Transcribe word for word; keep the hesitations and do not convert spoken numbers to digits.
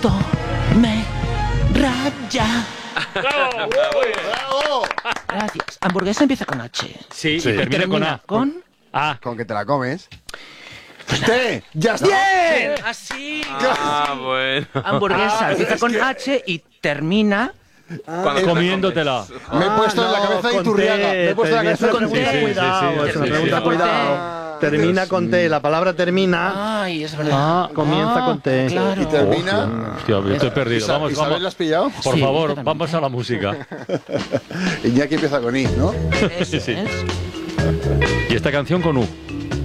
esto me raya. ¡Bravo! ¡Bravo! Gracias. Hamburguesa empieza con H. Sí, Sí. y termina, Termina con con... A. Ah, Con que te la comes. ¡Te! ¡Ya está! ¡Bien! Así. Ah, bueno. Hamburguesa Ah, empieza es con que- H y termina... Cuando te la Comiéndotela. Me he puesto en la no, cabeza de con Iturriaga. T, Me he puesto en la cabeza de con Iturriaga. T. Cuidado, Sí, sí, es una sí, pregunta, sí. cuidado. Termina con T, la palabra termina. Ay, es verdad. Ah, comienza con T. Claro. Y termina. Hostia, yo estoy perdido. Isa- Vamos, ¿Isabel vamos. la has pillado? Por Sí, favor, totalmente. vamos a la música. Iñaki empieza con I, ¿no? Eso Sí, sí. es. Y esta canción con U.